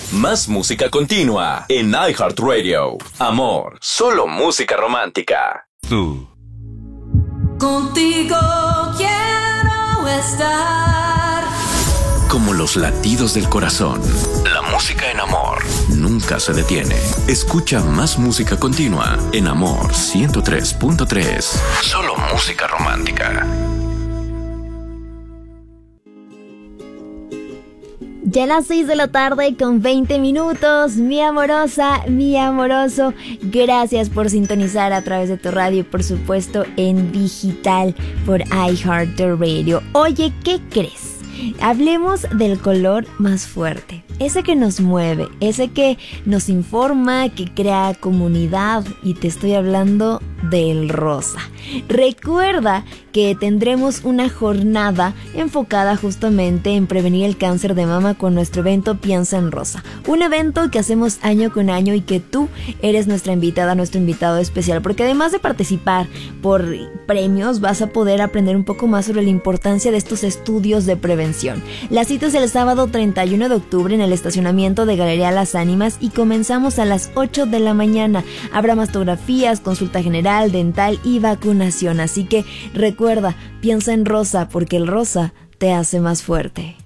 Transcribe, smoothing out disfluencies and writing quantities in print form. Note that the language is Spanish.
Más música continua en iHeartRadio. Amor, solo música romántica. Tú. Contigo quiero estar. Como los latidos del corazón, la música en Amor nunca se detiene. Escucha más música continua en Amor 103.3. Solo música romántica. Ya a las 6 de la tarde con 20 minutos, mi amorosa, mi amoroso, gracias por sintonizar a través de tu radio, por supuesto en digital por iHeartRadio. Oye, ¿qué crees? Hablemos del color más fuerte, ese que nos mueve, ese que nos informa, que crea comunidad, y te estoy hablando del rosa. Recuerda que tendremos una jornada enfocada justamente en prevenir el cáncer de mama con nuestro evento Piensa en Rosa, un evento que hacemos año con año y que tú eres nuestra invitada, nuestro invitado especial, porque además de participar por premios vas a poder aprender un poco más sobre la importancia de estos estudios de prevención. La cita es el sábado 31 de octubre en el estacionamiento de Galería Las Ánimas y comenzamos a las 8 de la mañana. Habrá mastografías, consulta general, dental y vacunación, así que recuerda, piensa en rosa porque el rosa te hace más fuerte.